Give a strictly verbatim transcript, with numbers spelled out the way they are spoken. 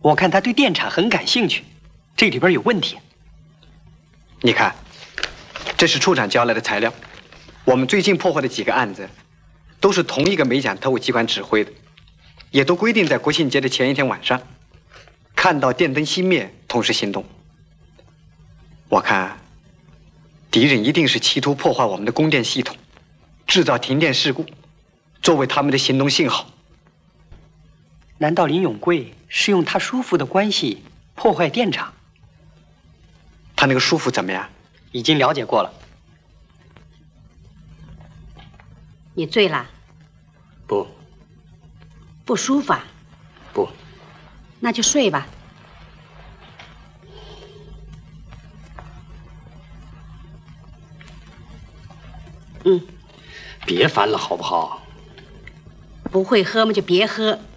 我看他对电厂很感兴趣，这里边有问题。 你看，这是处长交来的材料，我们最近破获的几个案子，都是同一个美甲特务机关指挥的，也都规定在国庆节的前一天晚上，看到电灯熄灭，同时行动。我看，敌人一定是企图破坏我们的供电系统，制造停电事故，作为他们的行动信号。 难道林永贵是用他叔父的关系破坏电厂？ 他那个叔父怎么样？ 已经了解过了。 你醉了？ 不。 不舒服啊？ 不。 那就睡吧。嗯。 别烦了，好不好？ 不会喝嘛就别喝。